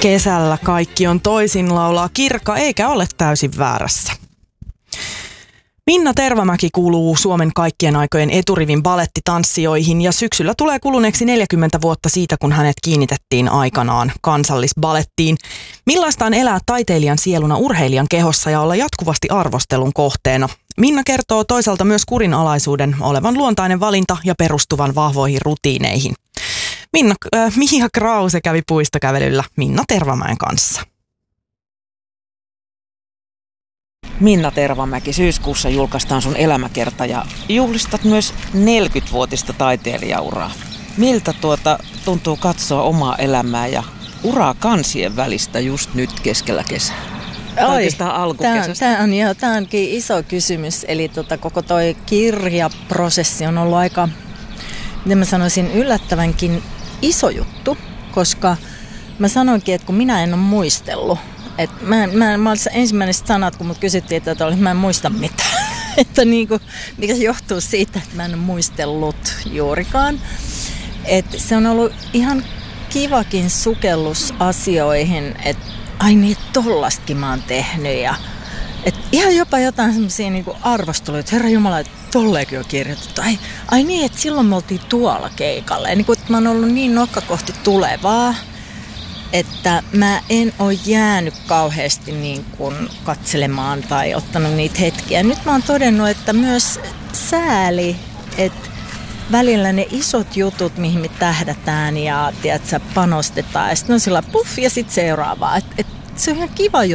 Kesällä kaikki on toisin, laulaa Kirkka, eikä ole täysin väärässä. Minna Tervamäki kuuluu Suomen kaikkien aikojen eturivin balettitanssijoihin ja syksyllä tulee kuluneeksi 40 vuotta siitä, kun hänet kiinnitettiin aikanaan Kansallisbalettiin. Millaista on elää taiteilijan sieluna urheilijan kehossa ja olla jatkuvasti arvostelun kohteena? Minna kertoo toisaalta myös kurinalaisuuden olevan luontainen valinta ja perustuvan vahvoihin rutiineihin. Mia Krause kävi puistokävelyllä Minna Tervamäen kanssa. Minna Tervamäki, syyskuussa julkaistaan sun elämäkerta ja juhlistat myös 40-vuotista taiteilijauraa. Miltä tuntuu katsoa omaa elämää ja uraa kansien välistä just nyt keskellä kesää? Oikeastaan alkukesästä. Tämä onkin iso kysymys. Eli koko toi kirjaprosessi on ollut aika, miten mä sanoisin, yllättävänkin iso juttu, koska mä sanoinkin, että kun minä en ole muistellut, että mä olin ensimmäiset sanat, kun mut kysyttiin, että mä en muista mitään. Että mikä johtuu siitä, että mä en ole muistellut juurikaan. Että se on ollut ihan kivakin sukellus asioihin, että ai niin, tollastakin mä oon tehnyt. Ja, että ihan jopa jotain semmoisia arvosteluja, että herra jumala, että tolleenkin on kirjoitettu. Ai niin, että silloin me oltiin tuolla keikalla. Ja että mä oon ollut niin nokka kohti tulevaa, että mä en ole jäänyt kauheasti katselemaan tai ottanut niitä hetkiä. Nyt mä oon todennut, että myös sääli, että välillä ne isot jutut, mihin me tähdätään ja panostetaan, ja sitten on sillä puff ja sitten seuraavaa. Se on ihan kiva juttu.